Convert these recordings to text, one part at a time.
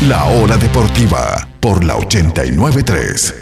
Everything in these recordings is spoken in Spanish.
La Hora Deportiva por la 89.3.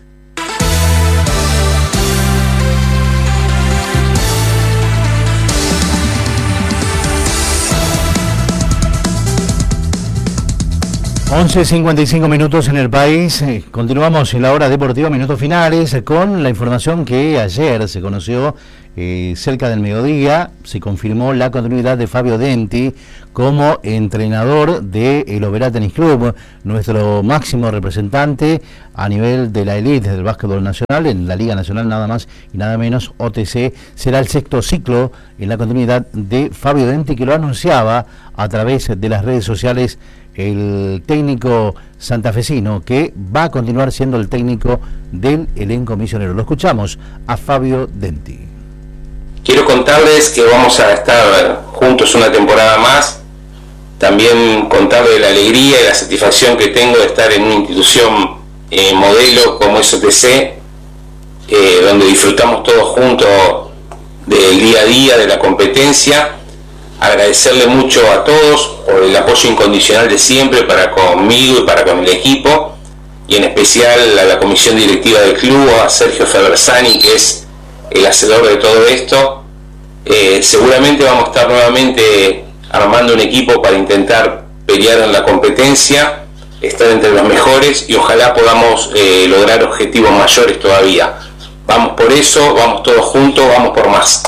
(11:55) en el país. Continuamos en la Hora Deportiva, minutos finales, con la información que ayer se conoció cerca del mediodía. Se confirmó la continuidad de Fabio Denti como entrenador del Oberá Tenis Club, nuestro máximo representante a nivel de la elite del básquetbol nacional, en la Liga Nacional nada más y nada menos. OTC será el sexto ciclo en la continuidad de Fabio Denti, que lo anunciaba a través de las redes sociales el técnico santafesino, que va a continuar siendo el técnico del elenco misionero. Lo escuchamos a Fabio Denti. Quiero contarles que vamos a estar juntos una temporada más. También contarles la alegría y la satisfacción que tengo de estar en una institución modelo como es OTC, donde disfrutamos todos juntos del día a día, de la competencia. Agradecerle mucho a todos por el apoyo incondicional de siempre para conmigo y para con el equipo, y en especial a la comisión directiva del club, a Sergio Febersani, que es el hacedor de todo esto. Seguramente vamos a estar nuevamente armando un equipo para intentar pelear en la competencia, estar entre los mejores, y ojalá podamos lograr objetivos mayores todavía. Vamos por eso, vamos todos juntos, vamos por más.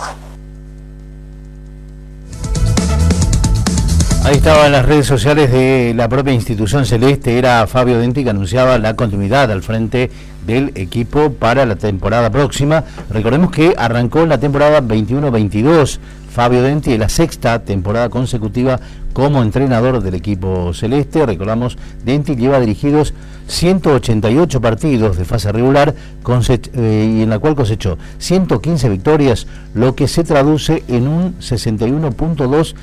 Ahí estaba en las redes sociales de la propia institución celeste. Era Fabio Denti, que anunciaba la continuidad al frente del equipo para la temporada próxima. Recordemos que arrancó la temporada 21-22 Fabio Denti, en la sexta temporada consecutiva como entrenador del equipo celeste. Recordamos, Denti lleva dirigidos 188 partidos de fase regular y en la cual cosechó 115 victorias, lo que se traduce en un 61.2%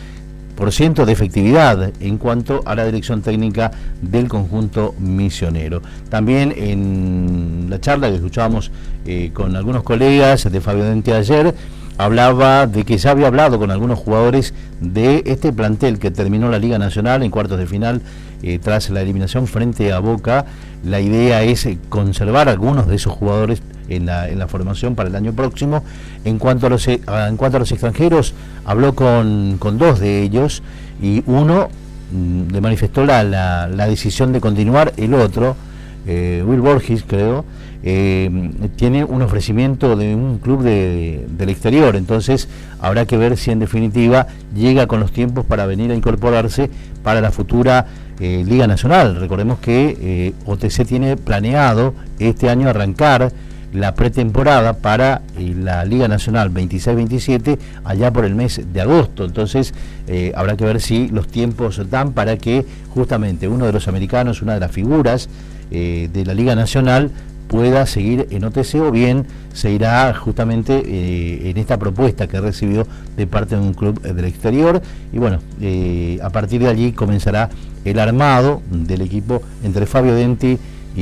de efectividad en cuanto a la dirección técnica del conjunto misionero. También en la charla que escuchábamos con algunos colegas de Fabio Denti ayer, hablaba de que ya había hablado con algunos jugadores de este plantel que terminó la Liga Nacional en cuartos de final tras la eliminación frente a Boca. La idea es conservar algunos de esos jugadores en la formación para el año próximo. En cuanto a los extranjeros, habló con dos de ellos, y uno le manifestó la decisión de continuar. El otro, Will Borges, creo, tiene un ofrecimiento de un club del exterior. Entonces habrá que ver si en definitiva llega con los tiempos para venir a incorporarse para la futura Liga Nacional. Recordemos que OTC tiene planeado este año arrancar la pretemporada para la Liga Nacional 26-27 allá por el mes de agosto. Entonces habrá que ver si los tiempos dan para que justamente uno de los americanos, una de las figuras de la Liga Nacional, pueda seguir en OTC, o bien se irá justamente en esta propuesta que ha recibido de parte de un club del exterior. Y bueno, a partir de allí comenzará el armado del equipo entre Fabio Denti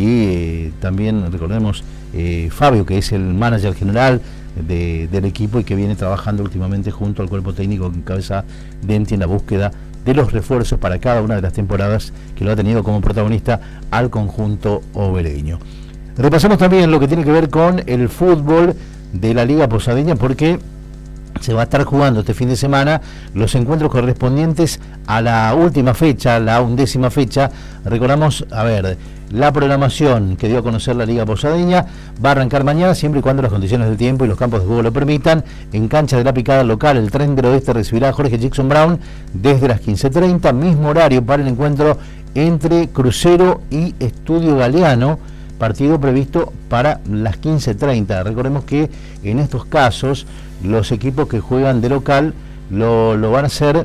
y también, recordemos, Fabio, que es el manager general del equipo y que viene trabajando últimamente junto al cuerpo técnico que encabeza Denti en la búsqueda de los refuerzos para cada una de las temporadas que lo ha tenido como protagonista al conjunto obereño. Repasamos también lo que tiene que ver con el fútbol de la Liga Posadeña, porque se va a estar jugando este fin de semana los encuentros correspondientes a la última fecha, la 11ª fecha. Recordamos, la programación que dio a conocer la Liga Posadeña va a arrancar mañana, siempre y cuando las condiciones del tiempo y los campos de juego lo permitan. En cancha de la Picada local, el Tren del Oeste recibirá a Jorge Jackson Brown desde las 15:30, mismo horario para el encuentro entre Crucero y Estudio Galeano, partido previsto para las 15:30. Recordemos que en estos casos los equipos que juegan de local lo van a hacer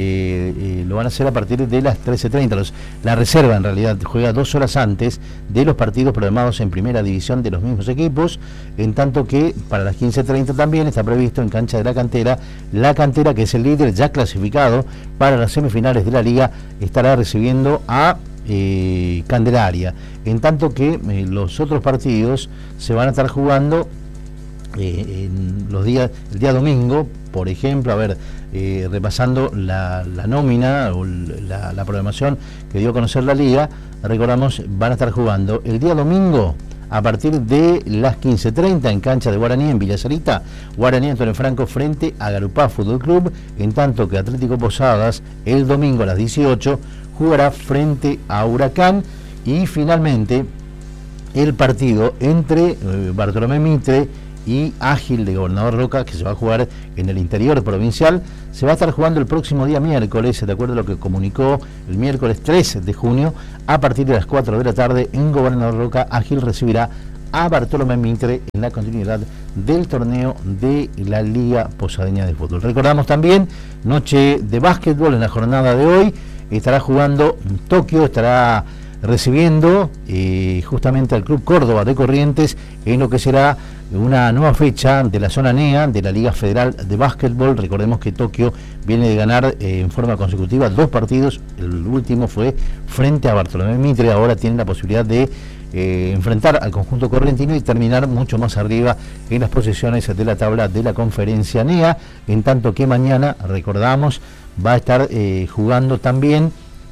a partir de las 13:30. La reserva en realidad juega 2 horas antes de los partidos programados en primera división de los mismos equipos, en tanto que para las 15:30 también está previsto en cancha de la cantera, que es el líder ya clasificado para las semifinales de la liga, estará recibiendo a Candelaria, en tanto que los otros partidos se van a estar jugando el día domingo. Por ejemplo, repasando la nómina o la programación que dio a conocer la Liga. Recordamos, van a estar jugando el día domingo a partir de las 15:30 en cancha de Guaraní, en Villa Sarita, Guaraní Antonio Franco frente a Garupá Fútbol Club, en tanto que Atlético Posadas el domingo a las 18 jugará frente a Huracán. Y finalmente el partido entre Bartolomé Mitre y Ágil de Gobernador Roca, que se va a jugar en el interior provincial, se va a estar jugando el próximo día miércoles, de acuerdo a lo que comunicó el miércoles 3 de junio, a partir de las 4 de la tarde en Gobernador Roca. Ágil recibirá a Bartolomé Mitre en la continuidad del torneo de la Liga Posadeña de Fútbol. Recordamos también, noche de básquetbol en la jornada de hoy, estará jugando Tokio, estará recibiendo justamente al Club Córdoba de Corrientes en lo que será una nueva fecha de la zona NEA de la Liga Federal de Básquetbol. Recordemos que Tokio viene de ganar en forma consecutiva 2 partidos, el último fue frente a Bartolomé Mitre. Ahora tiene la posibilidad de enfrentar al conjunto correntino y terminar mucho más arriba en las posiciones de la tabla de la conferencia NEA, en tanto que mañana, recordamos, va a estar jugando también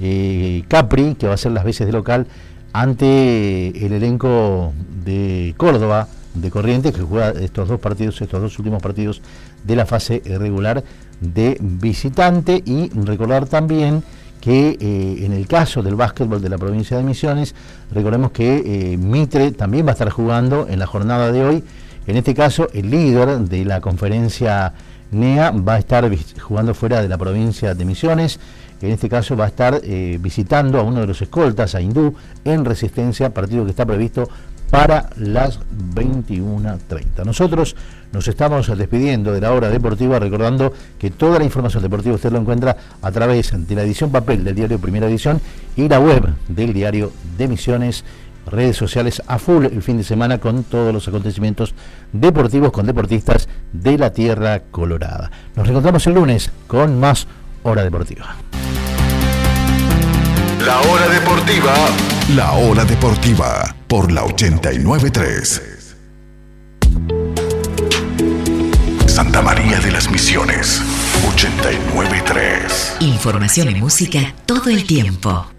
Capri, que va a ser las veces de local ante el elenco de Córdoba de Corrientes, que juega estos dos últimos partidos de la fase regular de visitante. Y recordar también que en el caso del básquetbol de la provincia de Misiones, recordemos que Mitre también va a estar jugando en la jornada de hoy. En este caso, el líder de la conferencia NEA va a estar jugando fuera de la provincia de Misiones. En este caso va a estar visitando a uno de los escoltas, a Hindú, en Resistencia, partido que está previsto para las 21:30. Nosotros nos estamos despidiendo de la hora deportiva, recordando que toda la información deportiva usted lo encuentra a través de la edición papel del diario Primera Edición y la web del diario de Misiones. Redes sociales a full el fin de semana con todos los acontecimientos deportivos con deportistas de la Tierra Colorada. Nos reencontramos el lunes con más Hora Deportiva. La Hora Deportiva. La Hora Deportiva por la 89.3. Santa María de las Misiones, 89.3. Información y música todo el tiempo.